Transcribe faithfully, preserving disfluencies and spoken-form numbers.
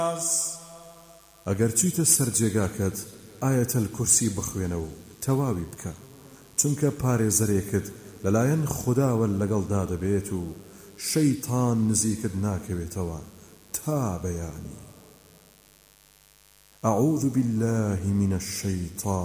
ئەگەر چوویتە سەر جێگاکەت ئایەتەل کورسی بخوێنە و تەواوی بکە، چونکە پارێزەرێکت لەلایەن خوداوە لەگەڵدا دەبێت و شەیطان نزیکت ناکەوێتەوە تا بەیانی. أعوذ بالله من الشيطان